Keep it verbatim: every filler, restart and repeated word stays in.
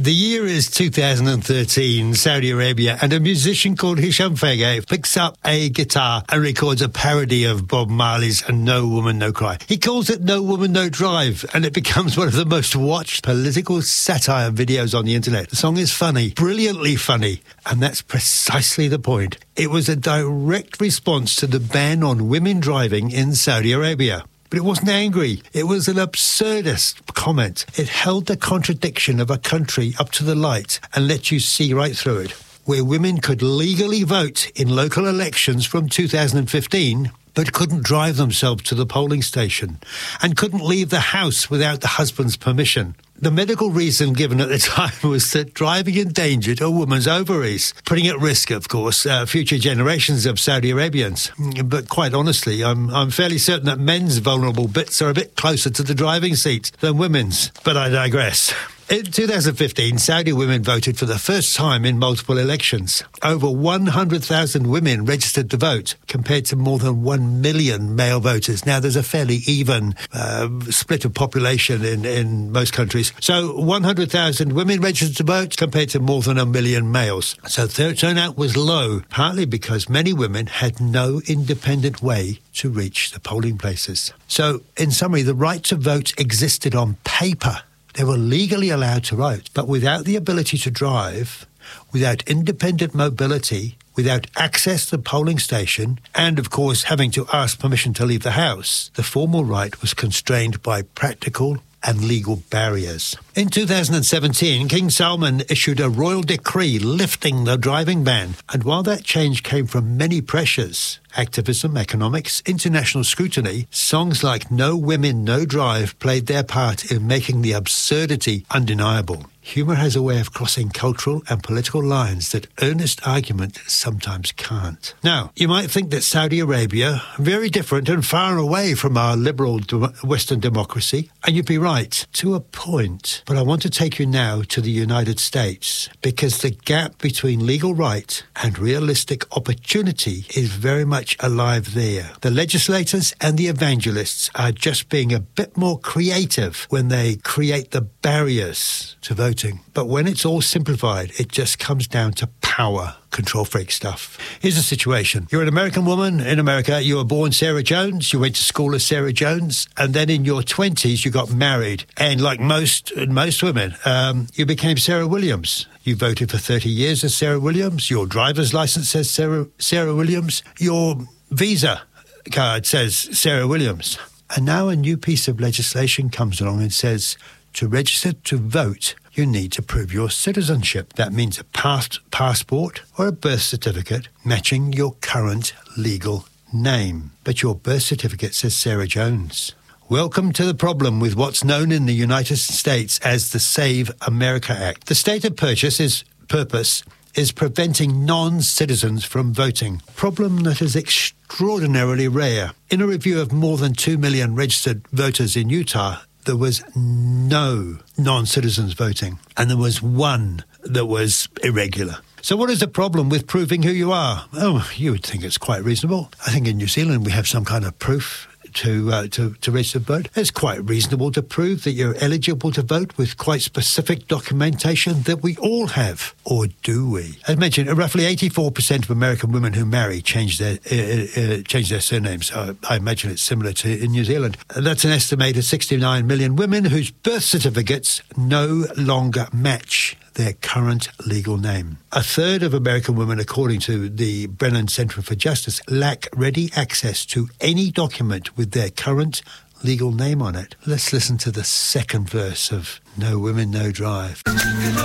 The year is two thousand thirteen, Saudi Arabia, and a musician called Hisham Fege picks up a guitar and records a parody of Bob Marley's No Woman, No Cry. He calls it No Woman, No Drive, and it becomes one of the most watched political satire videos on the internet. The song is funny, brilliantly funny, and that's precisely the point. It was a direct response to the ban on women driving in Saudi Arabia. But it wasn't angry. It was an absurdist comment. It held the contradiction of a country up to the light and let you see right through it. Where women could legally vote in local elections from two thousand fifteen, but couldn't drive themselves to the polling station and couldn't leave the house without the husband's permission. The medical reason given at the time was that driving endangered a woman's ovaries, putting at risk, of course, uh, future generations of Saudi Arabians. But quite honestly, I'm, I'm fairly certain that men's vulnerable bits are a bit closer to the driving seat than women's. But I digress. In two thousand fifteen, Saudi women voted for the first time in multiple elections. Over one hundred thousand women registered to vote, compared to more than one million male voters. Now, there's a fairly even uh, split of population in, in most countries. So one hundred thousand women registered to vote, compared to more than a million males. So the turnout was low, partly because many women had no independent way to reach the polling places. So, in summary, the right to vote existed on paper. They were legally allowed to vote, but without the ability to drive, without independent mobility, without access to the polling station, and, of course, having to ask permission to leave the house, the formal right was constrained by practical and legal barriers. In two thousand seventeen, King Salman issued a royal decree lifting the driving ban, and while that change came from many pressures, activism, economics, international scrutiny, songs like No Women, No Drive played their part in making the absurdity undeniable. Humour has a way of crossing cultural and political lines that earnest argument sometimes can't. Now, you might think that Saudi Arabia, very different and far away from our liberal Western democracy, and you'd be right, to a point. But I want to take you now to the United States, because the gap between legal right and realistic opportunity is very much alive there. The legislators and the evangelists are just being a bit more creative when they create the barriers to voting. But when it's all simplified, it just comes down to power, control freak stuff. Here's the situation. You're an American woman in America. You were born Sarah Jones. You went to school as Sarah Jones. And then in your twenties, you got married. And like most most women, um, you became Sarah Williams. You voted for thirty years as Sarah Williams. Your driver's license says Sarah, Sarah Williams. Your Visa card says Sarah Williams. And now a new piece of legislation comes along and says, to register to vote, you need to prove your citizenship. That means a past passport or a birth certificate matching your current legal name. But your birth certificate says Sarah Jones. Welcome to the problem with what's known in the United States as the Save America Act. The stated purpose is, purpose is preventing non-citizens from voting. Problem that is extraordinarily rare. In a review of more than two million registered voters in Utah, there was no non-citizens voting, and there was one that was irregular. So what is the problem with proving who you are? Oh, you would think it's quite reasonable. I think in New Zealand we have some kind of proof to uh, to, to register to vote. It's quite reasonable to prove that you're eligible to vote with quite specific documentation that we all have. Or do we? As mentioned, roughly eighty-four percent of American women who marry change their uh, uh, change their surnames. Uh, I imagine it's similar to in New Zealand. That's an estimated sixty-nine million women whose birth certificates no longer match their current legal name. A third of American women, according to the Brennan Center for Justice, lack ready access to any document with their current legal name on it. Let's listen to the second verse of No Women, No Drive.